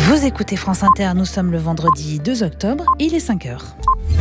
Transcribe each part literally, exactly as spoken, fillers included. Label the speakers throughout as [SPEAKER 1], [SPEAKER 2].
[SPEAKER 1] Vous écoutez France Inter, nous sommes le vendredi deux octobre, il est cinq heures.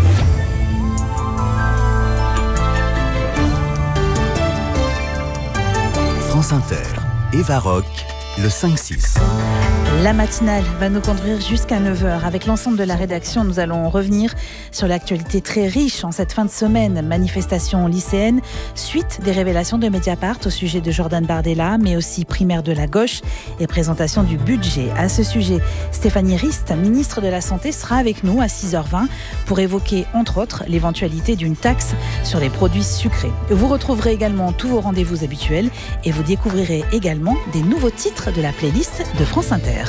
[SPEAKER 2] France Inter, Eva Rock, le cinq six.
[SPEAKER 1] La matinale va nous conduire jusqu'à neuf heures. Avec l'ensemble de la rédaction, nous allons revenir sur l'actualité très riche en cette fin de semaine. Manifestation lycéenne, suite des révélations de Mediapart au sujet de Jordan Bardella, mais aussi primaire de la gauche et présentation du budget. À ce sujet, Stéphanie Rist, ministre de la Santé, sera avec nous à six heures vingt pour évoquer, entre autres, l'éventualité d'une taxe sur les produits sucrés. Vous retrouverez également tous vos rendez-vous habituels et vous découvrirez également des nouveaux titres de la playlist de France Inter.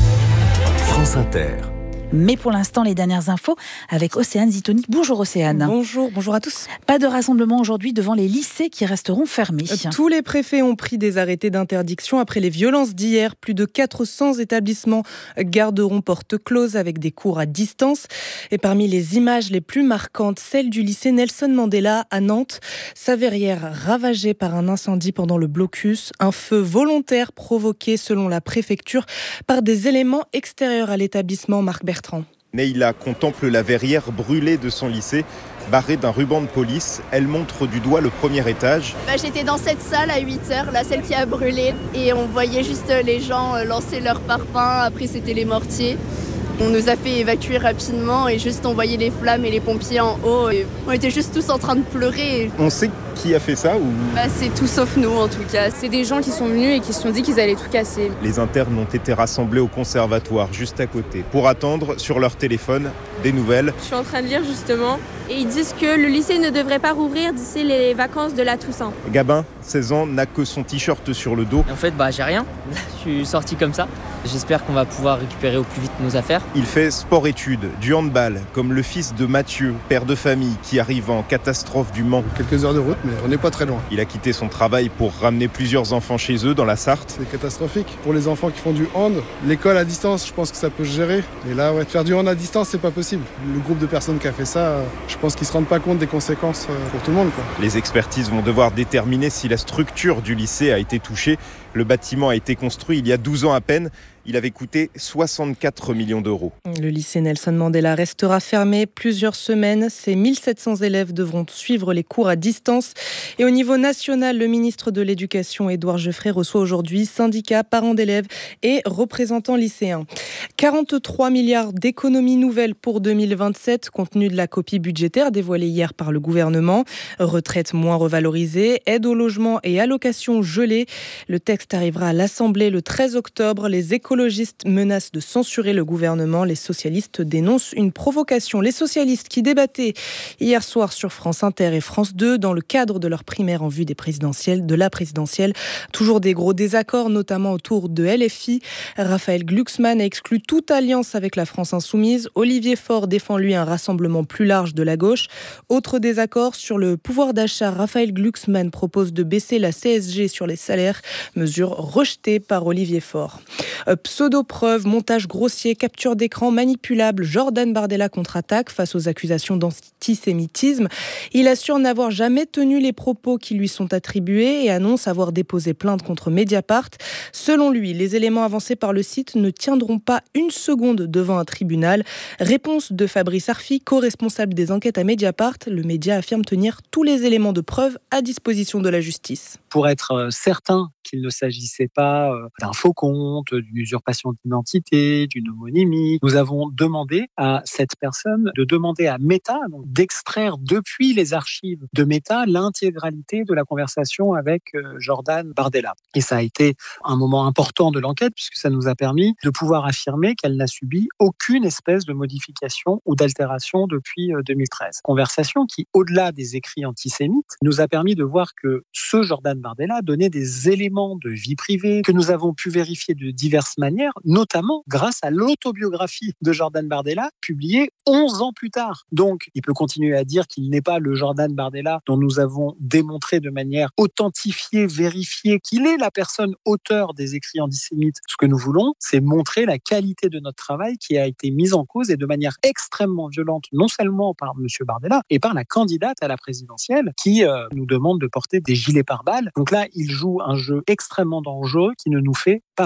[SPEAKER 2] France Inter.
[SPEAKER 1] Mais pour l'instant, les dernières infos avec Océane Zitoni. Bonjour Océane.
[SPEAKER 3] Bonjour, bonjour à tous.
[SPEAKER 1] Pas de rassemblement aujourd'hui devant les lycées qui resteront fermés.
[SPEAKER 3] Tous les préfets ont pris des arrêtés d'interdiction après les violences d'hier. Plus de quatre cents établissements garderont porte close avec des cours à distance. Et parmi les images les plus marquantes, celle du lycée Nelson Mandela à Nantes. Sa verrière ravagée par un incendie pendant le blocus. Un feu volontaire provoqué, selon la préfecture, par des éléments extérieurs à l'établissement. Marc Bertrand.
[SPEAKER 4] Neila contemple la verrière brûlée de son lycée, barrée d'un ruban de police. Elle montre du doigt le premier étage.
[SPEAKER 5] Bah, j'étais dans cette salle à huit heures, là, celle qui a brûlé. Et on voyait juste les gens lancer leur parpaing. Après, c'était les mortiers. On nous a fait évacuer rapidement et juste on voyait les flammes et les pompiers en haut. Et on était juste tous en train de pleurer.
[SPEAKER 4] On sait qui a fait ça ou...
[SPEAKER 5] Bah, c'est tout sauf nous en tout cas.
[SPEAKER 6] C'est des gens qui sont venus et qui se sont dit qu'ils allaient tout casser.
[SPEAKER 4] Les internes ont été rassemblés au conservatoire juste à côté pour attendre sur leur téléphone des nouvelles.
[SPEAKER 6] Je suis en train de lire justement et ils disent que le lycée ne devrait pas rouvrir d'ici les vacances de la Toussaint.
[SPEAKER 4] Gabin, seize ans, n'a que son t-shirt sur le dos.
[SPEAKER 7] En fait, bah j'ai rien. Je suis sorti comme ça. J'espère qu'on va pouvoir récupérer au plus vite nos affaires.
[SPEAKER 4] Il fait sport-études, du handball, comme le fils de Mathieu, père de famille, qui arrive en catastrophe du Mans.
[SPEAKER 8] Quelques heures de route, mais on n'est pas très loin.
[SPEAKER 4] Il a quitté son travail pour ramener plusieurs enfants chez eux dans la Sarthe.
[SPEAKER 8] C'est catastrophique. Pour les enfants qui font du hand, l'école à distance, je pense que ça peut se gérer. Mais là, ouais, faire du hand à distance, c'est pas possible. Le groupe de personnes qui a fait ça, je pense qu'ils se rendent pas compte des conséquences pour tout le monde, quoi.
[SPEAKER 4] Les expertises vont devoir déterminer si la structure du lycée a été touchée. Le bâtiment a été construit il y a douze ans à peine. Il avait coûté soixante-quatre millions d'euros.
[SPEAKER 3] Le lycée Nelson Mandela restera fermé plusieurs semaines. Ces mille sept cents élèves devront suivre les cours à distance. Et au niveau national, le ministre de l'Éducation, Édouard Geoffrey, reçoit aujourd'hui syndicats, parents d'élèves et représentants lycéens. quarante-trois milliards d'économies nouvelles pour deux mille vingt-sept, compte tenu de la copie budgétaire dévoilée hier par le gouvernement. Retraite moins revalorisée, aide au logement et allocations gelées. Le texte arrivera à l'Assemblée le treize octobre. Les économies Les écologistes menacent de censurer le gouvernement. Les socialistes dénoncent une provocation. Les socialistes qui débattaient hier soir sur France Inter et France deux dans le cadre de leur primaire en vue des présidentielles, de la présidentielle. Toujours des gros désaccords, notamment autour de L F I. Raphaël Glucksmann a exclu toute alliance avec la France insoumise. Olivier Faure défend lui un rassemblement plus large de la gauche. Autre désaccord sur le pouvoir d'achat. Raphaël Glucksmann propose de baisser la C S G sur les salaires, mesure rejetée par Olivier Faure. Pseudo-preuves, montage grossier, capture d'écran manipulable, Jordan Bardella contre-attaque face aux accusations d'antisémitisme. Il assure n'avoir jamais tenu les propos qui lui sont attribués et annonce avoir déposé plainte contre Mediapart. Selon lui, les éléments avancés par le site ne tiendront pas une seconde devant un tribunal. Réponse de Fabrice Arfi, co-responsable des enquêtes à Mediapart. Le média affirme tenir tous les éléments de preuve à disposition de la justice.
[SPEAKER 9] Pour être certain qu'il ne s'agissait pas d'un faux compte, d'une usurpation d'identité, d'une homonymie, nous avons demandé à cette personne de demander à Meta donc d'extraire depuis les archives de Meta l'intégralité de la conversation avec Jordan Bardella. Et ça a été un moment important de l'enquête puisque ça nous a permis de pouvoir affirmer qu'elle n'a subi aucune espèce de modification ou d'altération depuis deux mille treize. Conversation qui, au-delà des écrits antisémites, nous a permis de voir que ce Jordan Bardella donnait des éléments de vie privée que nous avons pu vérifier de diverses manières, notamment grâce à l'autobiographie de Jordan Bardella, publiée onze ans plus tard. Donc, il peut continuer à dire qu'il n'est pas le Jordan Bardella dont nous avons démontré de manière authentifiée, vérifiée, qu'il est la personne auteur des écrits antisémites. Ce que nous voulons, c'est montrer la qualité de notre travail qui a été mise en cause et de manière extrêmement violente, non seulement par M. Bardella, et par la candidate à la présidentielle qui euh, nous demande de porter des gilets pare-balles. Donc là, il joue un jeu extrêmement dangereux qui ne nous fait pas rire.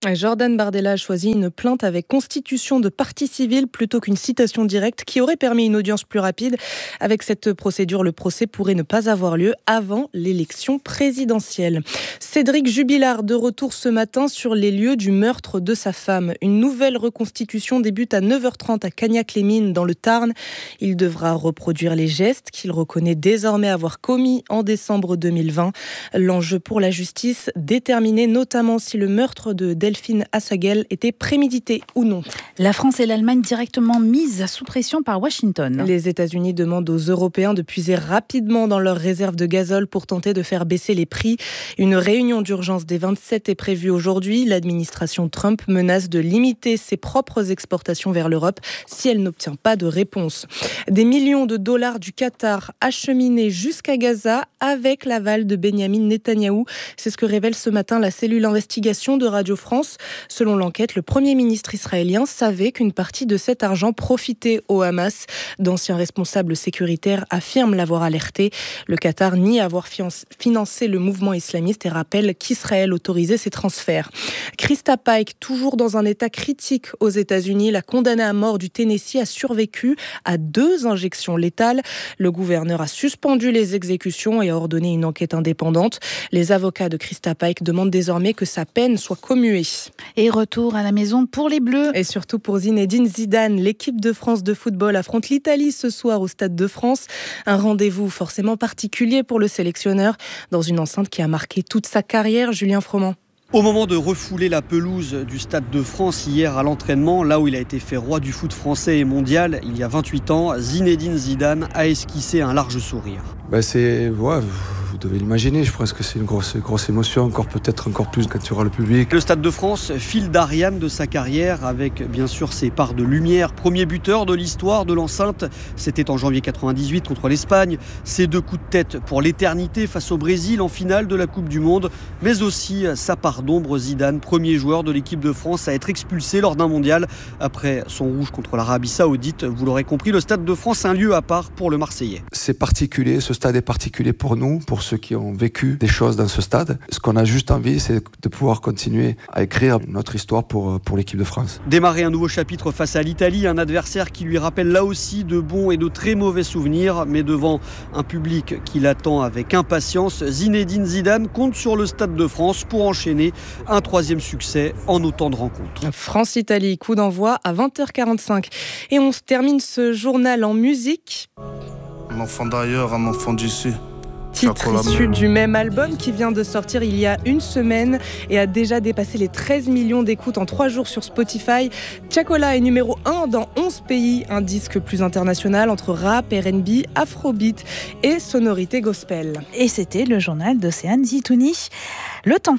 [SPEAKER 3] Jordan Bardella a choisi une plainte avec constitution de partie civile plutôt qu'une citation directe qui aurait permis une audience plus rapide. Avec cette procédure, le procès pourrait ne pas avoir lieu avant l'élection présidentielle. Cédric Jubilard de retour ce matin sur les lieux du meurtre de sa femme. Une nouvelle reconstitution débute à neuf heures trente à Cagnac-les-Mines dans le Tarn. Il devra reproduire les gestes qu'il reconnaît désormais avoir commis en décembre deux mille vingt. L'enjeu pour la justice, déterminer notamment si le meurtre de Delphine Assagel était prémédité ou non.
[SPEAKER 1] La France et l'Allemagne directement mises sous pression par Washington.
[SPEAKER 3] Les États-Unis demandent aux Européens de puiser rapidement dans leurs réserves de gazole pour tenter de faire baisser les prix. Une réunion d'urgence des vingt-sept est prévue aujourd'hui. L'administration Trump menace de limiter ses propres exportations vers l'Europe si elle n'obtient pas de réponse. Des millions de dollars du Qatar acheminés jusqu'à Gaza avec l'aval de Benyamin Netanyahou. C'est ce que révèle ce matin la cellule investigation de Radio France. Selon l'enquête, le Premier ministre israélien savait qu'une partie de cet argent profitait au Hamas. D'anciens responsables sécuritaires affirment l'avoir alerté. Le Qatar nie avoir financé le mouvement islamiste et rappelle qu'Israël autorisait ces transferts. Krista Pike, toujours dans un état critique aux États-Unis, la condamnée à mort du Tennessee a survécu à deux injections létales. Le gouverneur a suspendu les exécutions et a ordonné une enquête indépendante. Les avocats de Krista Pike demandent désormais que sa peine soit commuée.
[SPEAKER 1] Et retour à la maison pour les Bleus.
[SPEAKER 3] Et surtout pour Zinedine Zidane. L'équipe de France de football affronte l'Italie ce soir au Stade de France. Un rendez-vous forcément particulier pour le sélectionneur dans une enceinte qui a marqué toute sa carrière. Julien Froment.
[SPEAKER 10] Au moment de refouler la pelouse du Stade de France hier à l'entraînement, là où il a été fait roi du foot français et mondial il y a vingt-huit ans, Zinedine Zidane a esquissé un large sourire.
[SPEAKER 11] Bah c'est... Ouais, vous devez l'imaginer, je pense que c'est une grosse, grosse émotion, encore peut-être encore plus quand tu auras le public.
[SPEAKER 10] Le Stade de France, fil d'Ariane de sa carrière, avec bien sûr ses parts de lumière. Premier buteur de l'histoire de l'enceinte, c'était en janvier quatre-vingt-dix-huit contre l'Espagne. Ses deux coups de tête pour l'éternité face au Brésil en finale de la Coupe du Monde, mais aussi sa part d'ombre. Zidane, premier joueur de l'équipe de France à être expulsé lors d'un mondial après son rouge contre l'Arabie Saoudite. Vous l'aurez compris, le Stade de France, un lieu à part pour le Marseillais.
[SPEAKER 11] C'est particulier, ce stade est particulier pour nous, pour ceux qui ont vécu des choses dans ce stade. Ce qu'on a juste envie, c'est de pouvoir continuer à écrire notre histoire pour, pour l'équipe de France.
[SPEAKER 10] Démarrer un nouveau chapitre face à l'Italie, un adversaire qui lui rappelle là aussi de bons et de très mauvais souvenirs, mais devant un public qui l'attend avec impatience, Zinedine Zidane compte sur le Stade de France pour enchaîner un troisième succès en autant de rencontres.
[SPEAKER 3] France-Italie, coup d'envoi à vingt heures quarante-cinq. Et on se termine ce journal en musique.
[SPEAKER 12] Un enfant d'ailleurs, un enfant d'ici.
[SPEAKER 3] Titre issu du même album qui vient de sortir il y a une semaine et a déjà dépassé les treize millions d'écoutes en trois jours sur Spotify. Tiakola est numéro un dans onze pays, un disque plus international entre rap, R and B, afrobeat et sonorité gospel.
[SPEAKER 1] Et c'était le journal d'Océane Zitouni. Le temps.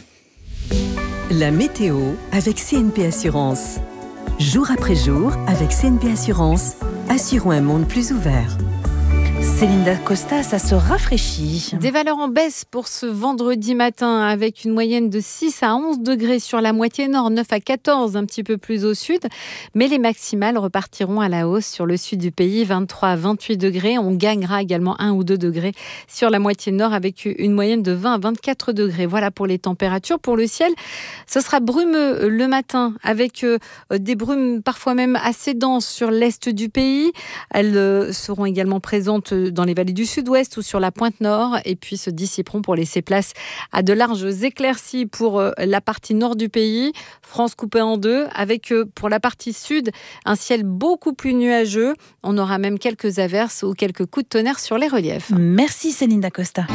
[SPEAKER 13] La météo avec C N P Assurance. Jour après jour, avec C N P Assurance, assurons un monde plus ouvert.
[SPEAKER 1] Céline Dacosta, ça se rafraîchit.
[SPEAKER 14] Des valeurs en baisse pour ce vendredi matin avec une moyenne de six à onze degrés sur la moitié nord, neuf à quatorze un petit peu plus au sud. Mais les maximales repartiront à la hausse sur le sud du pays, vingt-trois à vingt-huit degrés. On gagnera également un ou deux degrés sur la moitié nord avec une moyenne de vingt à vingt-quatre degrés. Voilà pour les températures. Pour le ciel, ce sera brumeux le matin avec des brumes parfois même assez denses sur l'est du pays. Elles seront également présentes dans les vallées du sud-ouest ou sur la pointe nord et puis se dissiperont pour laisser place à de larges éclaircies pour la partie nord du pays. France coupée en deux avec pour la partie sud un ciel beaucoup plus nuageux. On aura même quelques averses ou quelques coups de tonnerre sur les reliefs.
[SPEAKER 1] Merci Céline Dacosta.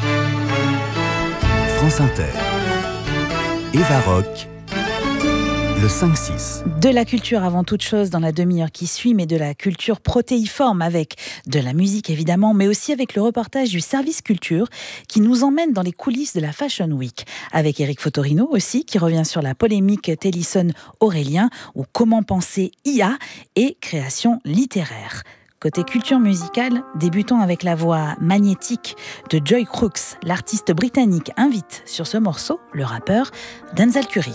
[SPEAKER 2] France Inter. Eva Rock. Le cinq six.
[SPEAKER 1] De la culture avant toute chose dans la demi-heure qui suit, mais de la culture protéiforme avec de la musique évidemment, mais aussi avec le reportage du service culture qui nous emmène dans les coulisses de la Fashion Week. Avec Eric Fotorino aussi qui revient sur la polémique Tellison-Aurélien ou comment penser I A et création littéraire. Côté culture musicale, débutons avec la voix magnétique de Joy Crooks. L'artiste britannique invite sur ce morceau le rappeur Denzel Curry.